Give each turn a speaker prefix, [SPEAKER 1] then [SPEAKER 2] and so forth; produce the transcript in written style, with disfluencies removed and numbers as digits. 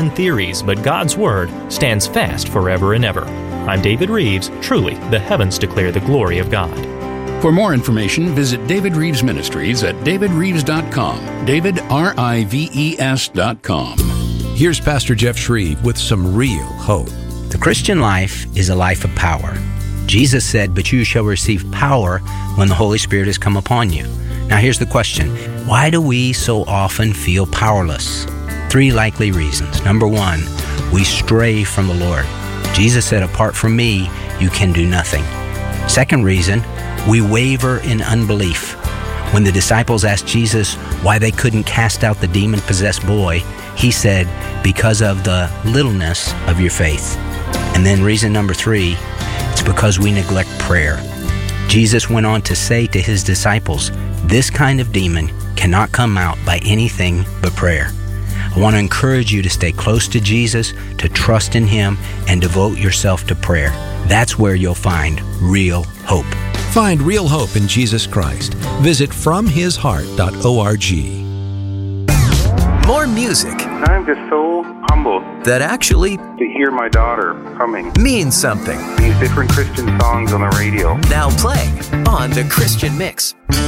[SPEAKER 1] and theories, but God's Word stands fast forever and ever. I'm David Reeves. Truly, the heavens declare the glory of God.
[SPEAKER 2] For more information, visit David Reeves Ministries at davidreeves.com. DavidRives.com.
[SPEAKER 3] Here's Pastor Jeff Shreve with some real hope.
[SPEAKER 4] The Christian life is a life of power. Jesus said, "But you shall receive power when the Holy Spirit has come upon you." Now here's the question. Why do we so often feel powerless? 3 likely reasons. Number 1, we stray from the Lord. Jesus said, "Apart from me, you can do nothing." Second reason, we waver in unbelief. When the disciples asked Jesus why they couldn't cast out the demon-possessed boy, he said, "Because of the littleness of your faith." And then reason number 3, it's because we neglect prayer. Jesus went on to say to his disciples, this kind of demon cannot come out by anything but prayer. I want to encourage you to stay close to Jesus, to trust in him, and devote yourself to prayer. That's where you'll find real hope.
[SPEAKER 3] Find real hope in Jesus Christ. Visit FromHisHeart.org.
[SPEAKER 5] More music.
[SPEAKER 6] I'm just so humbled
[SPEAKER 5] that actually
[SPEAKER 6] to hear my daughter humming
[SPEAKER 5] means something.
[SPEAKER 6] These different Christian songs on the radio.
[SPEAKER 5] Now playing on the Christian Mix.